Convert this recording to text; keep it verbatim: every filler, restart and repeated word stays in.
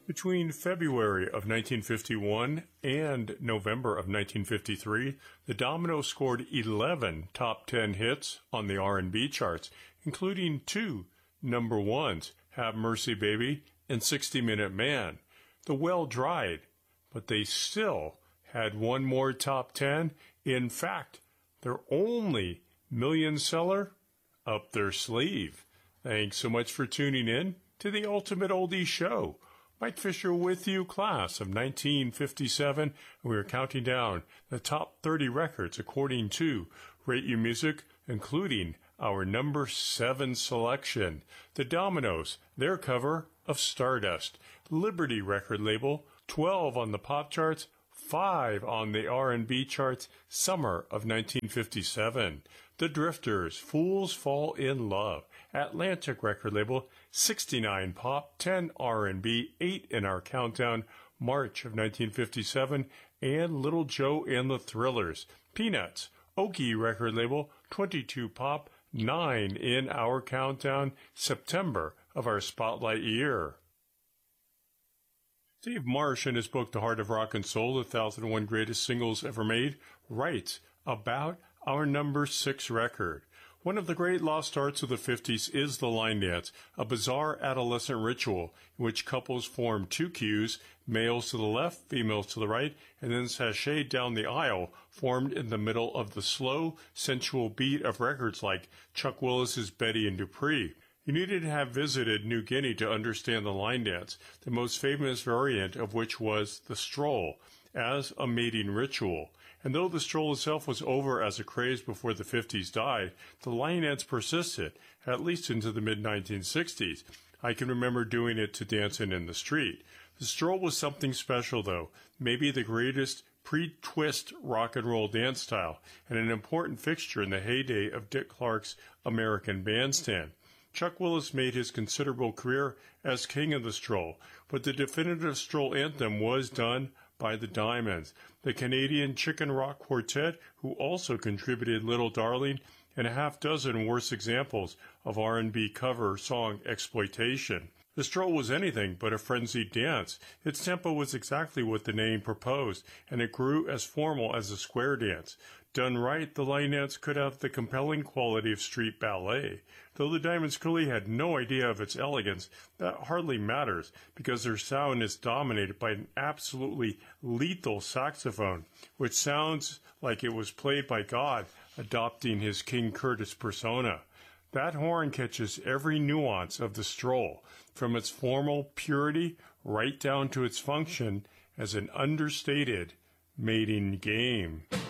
Between February of nineteen fifty-one and November of nineteen fifty-three, the Dominoes scored eleven top ten hits on the R and B charts, including two number ones, Have Mercy Baby and sixty minute Man. The well dried, but they still had one more top ten. In fact, their only million seller up their sleeve. Thanks so much for tuning in to the Ultimate Oldies Show. Mike Fisher with you, class of nineteen fifty-seven, and we are counting down the top thirty records according to Rate You Music, including our number seven selection, the Dominoes, their cover of Stardust, Liberty record label, twelve on the pop charts, five on the R and B charts, summer of nineteen fifty-seven. The Drifters, Fools Fall in Love, Atlantic record label, sixty-nine pop, ten R and B, eight in our countdown, March of nineteen fifty-seven, and Little Joe and the Thrillers, Peanuts, Okie record label, twenty-two pop, nine in our countdown, September of our spotlight year. Steve Marsh, in his book The Heart of Rock and Soul, The one thousand one Greatest Singles Ever Made, writes about our number six record. One of the great lost arts of the fifties is the line dance, a bizarre adolescent ritual in which couples form two queues, males to the left, females to the right, and then sashay down the aisle, formed in the middle of the slow, sensual beat of records like Chuck Willis's Betty and Dupree. You needed to have visited New Guinea to understand the line dance, the most famous variant of which was the stroll, as a mating ritual. And though the stroll itself was over as a craze before the fifties died, the line dance persisted, at least into the mid nineteen sixties. I can remember doing it to dancing in the street. The stroll was something special, though, maybe the greatest pre-twist rock and roll dance style, and an important fixture in the heyday of Dick Clark's American Bandstand. Chuck Willis made his considerable career as king of the stroll, but the definitive stroll anthem was done by the Diamonds, the Canadian Chicken Rock Quartet, who also contributed Little Darling and a half dozen worse examples of R and B cover song exploitation. The stroll was anything but a frenzied dance. Its tempo was exactly what the name proposed, and it grew as formal as a square dance. Done right, the line dance could have the compelling quality of street ballet. Though the Diamonds clearly had no idea of its elegance, that hardly matters, because their sound is dominated by an absolutely lethal saxophone, which sounds like it was played by God, adopting his King Curtis persona. That horn catches every nuance of the stroll, from its formal purity right down to its function as an understated mating game.